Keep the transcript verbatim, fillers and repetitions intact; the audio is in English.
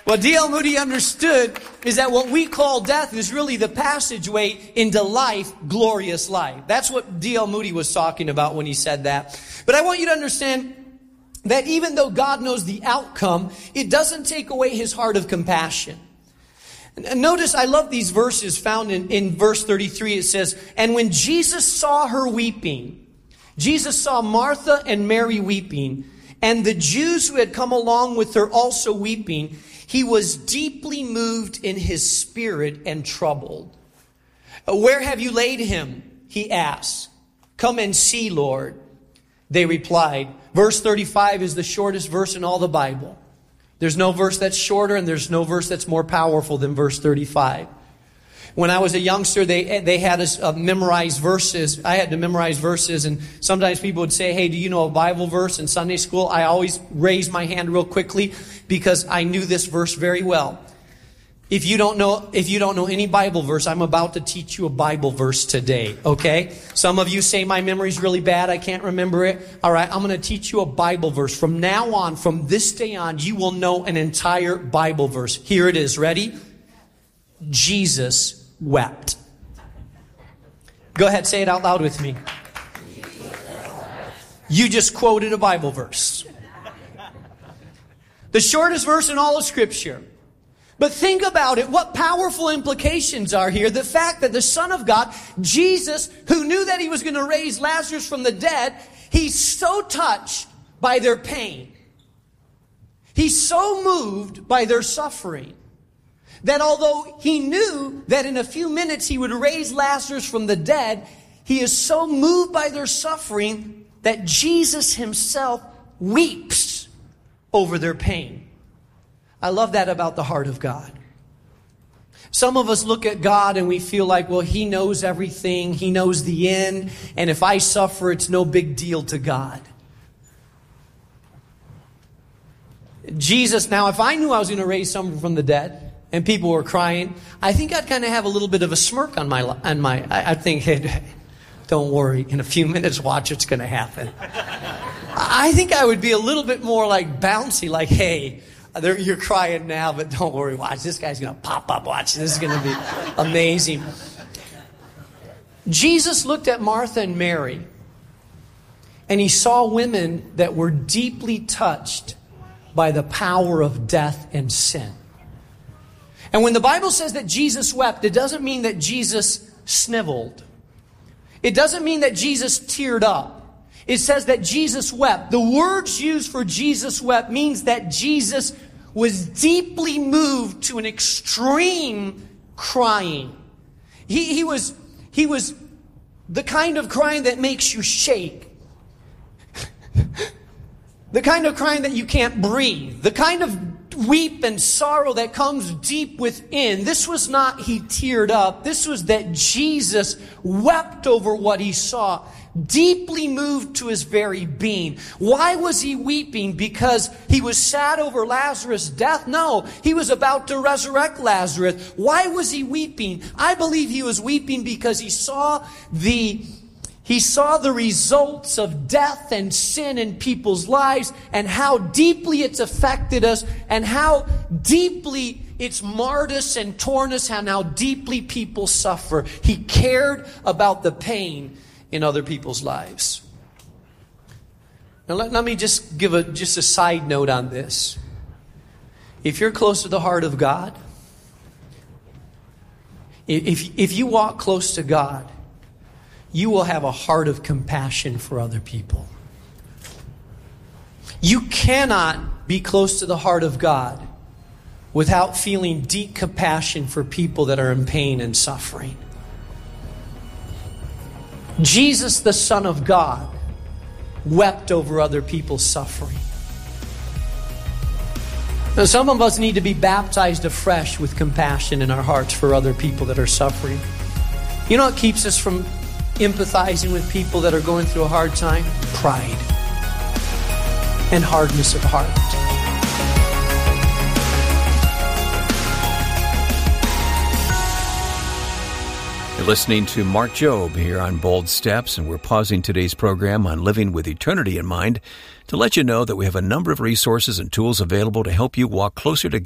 What D L Moody understood is that what we call death is really the passageway into life, glorious life. That's what D L Moody was talking about when he said that. But I want you to understand that even though God knows the outcome, it doesn't take away his heart of compassion. And notice, I love these verses found in, in verse thirty-three. It says, and when Jesus saw her weeping, Jesus saw Martha and Mary weeping, and the Jews who had come along with her also weeping, he was deeply moved in his spirit and troubled. Where have you laid him? He asked. Come and see, Lord. They replied. Verse thirty-five is the shortest verse in all the Bible. There's no verse that's shorter and there's no verse that's more powerful than verse thirty-five. When I was a youngster, they they had us uh, memorize verses. I had to memorize verses, and sometimes people would say, hey, do you know a Bible verse in Sunday school? I always raised my hand real quickly because I knew this verse very well. If you don't know, if you don't know any Bible verse, I'm about to teach you a Bible verse today, okay? Some of you say my memory's really bad, I can't remember it. All right, I'm going to teach you a Bible verse. From now on, from this day on, you will know an entire Bible verse. Here it is. Ready? Jesus wept. Go ahead, say it out loud with me. You just quoted a Bible verse. The shortest verse in all of Scripture. But think about it. What powerful implications are here. The fact that the Son of God, Jesus, who knew that he was going to raise Lazarus from the dead, he's so touched by their pain. He's so moved by their suffering that although he knew that in a few minutes he would raise Lazarus from the dead, he is so moved by their suffering that Jesus himself weeps over their pain. I love that about the heart of God. Some of us look at God and we feel like, well, he knows everything. He knows the end. And if I suffer, it's no big deal to God. Jesus, now, if I knew I was going to raise someone from the dead and people were crying, I think I'd kind of have a little bit of a smirk on my, on my, I'd think, hey, don't worry. In a few minutes, watch what's going to happen. I think I would be a little bit more like bouncy, like, hey, you're crying now, but don't worry. Watch. This guy's going to pop up. Watch. This is going to be amazing. Jesus looked at Martha and Mary, and he saw women that were deeply touched by the power of death and sin. And when the Bible says that Jesus wept, it doesn't mean that Jesus sniveled. It doesn't mean that Jesus teared up. It says that Jesus wept. The words used for Jesus wept means that Jesus was deeply moved to an extreme crying. He, he was, he was the kind of crying that makes you shake. The kind of crying that you can't breathe. The kind of weep and sorrow that comes deep within. This was not he teared up. This was that Jesus wept over what he saw. Deeply moved to his very being. Why was he weeping? Because he was sad over Lazarus' death? No, he was about to resurrect Lazarus. Why was he weeping? I believe he was weeping because he saw the he saw the results of death and sin in people's lives and how deeply it's affected us and how deeply it's marred us and torn us and how deeply people suffer. He cared about the pain in other people's lives. Now let, let me just give a just a side note on this. If you're close to the heart of God, if, if you walk close to God, you will have a heart of compassion for other people. You cannot be close to the heart of God without feeling deep compassion for people that are in pain and suffering. Jesus, the Son of God, wept over other people's suffering. Now, some of us need to be baptized afresh with compassion in our hearts for other people that are suffering. You know what keeps us from empathizing with people that are going through a hard time? Pride and hardness of heart. You're listening to Mark Jobe here on Bold Steps, and we're pausing today's program on Living with Eternity in Mind to let you know that we have a number of resources and tools available to help you walk closer to God.